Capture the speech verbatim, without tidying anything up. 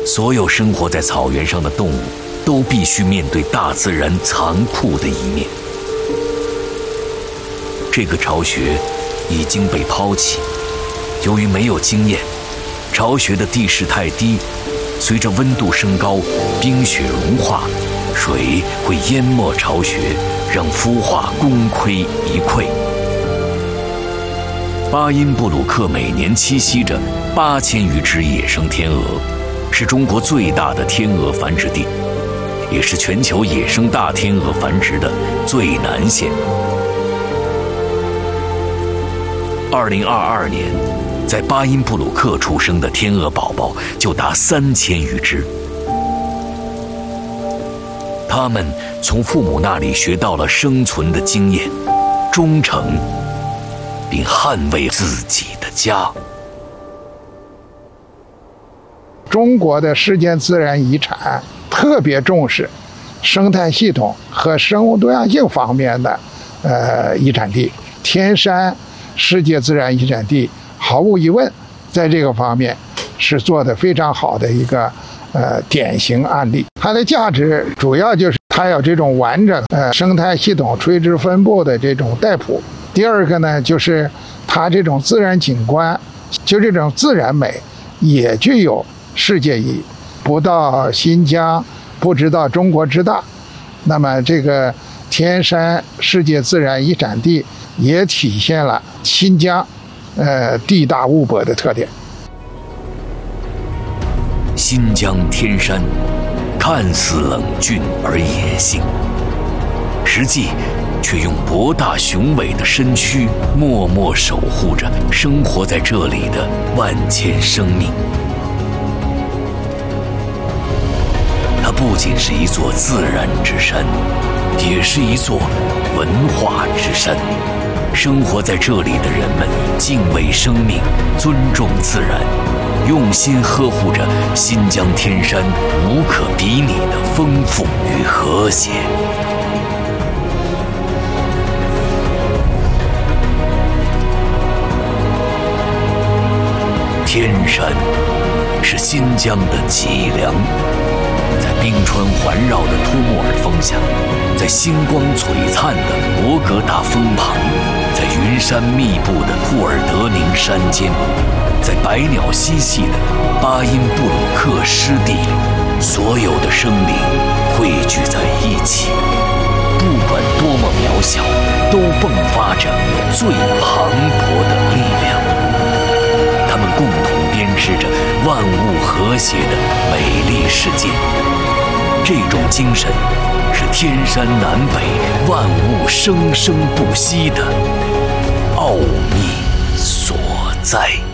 所有生活在草原上的动物都必须面对大自然残酷的一面。这个巢穴已经被抛弃，由于没有经验，巢穴的地势太低，随着温度升高，冰雪融化，水会淹没巢穴，让孵化功亏一篑。巴音布鲁克每年栖息着八千余只野生天鹅，是中国最大的天鹅繁殖地，也是全球野生大天鹅繁殖的最南线。二零二二年，在巴音布鲁克出生的天鹅宝宝就达三千余只。他们从父母那里学到了生存的经验，忠诚，并捍卫自己的家。 中国的世界自然遗产特别重视生态系统和生物多样性方面的呃遗产地，天山世界自然遗产地毫无疑问在这个方面是做得非常好的一个呃典型案例。它的价值主要就是它有这种完整呃生态系统垂直分布的这种带谱。第二个呢，就是它这种自然景观，就这种自然美也具有世界意义。不到新疆，不知道中国之大。那么这个天山世界自然遗产地也体现了新疆呃地大物博的特点。 新疆天山看似冷峻而野性，实际却用博大雄伟的身躯默默守护着生活在这里的万千生命。它不仅是一座自然之山，也是一座文化之山。生活在这里的人们敬畏生命，尊重自然，用心呵护着新疆天山无可比拟的丰富与和谐。天山是新疆的脊梁，在冰川环绕的托木尔峰下，在星光璀璨的博格达峰旁，在云山密布的库尔德宁山间，在百鸟嬉戏的巴音布鲁克湿地里，所有的生灵汇聚在一起，不管多么渺小，都迸发着最磅礴的力量。他们共同编织着万物和谐的美丽世界。这种精神是天山南北万物生生不息的奥秘所在。